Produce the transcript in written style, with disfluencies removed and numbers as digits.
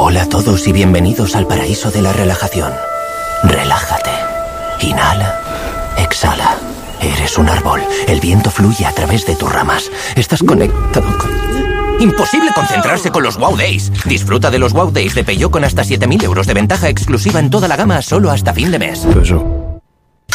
Hola a todos y bienvenidos al paraíso de la relajación. Relájate. Inhala. Exhala. Eres un árbol. El viento fluye a través de tus ramas. Estás conectado con... Imposible concentrarse con los Wow Days. Disfruta de los Wow Days de Peugeot con hasta 7.000 euros de ventaja exclusiva en toda la gama solo hasta fin de mes. Peugeot.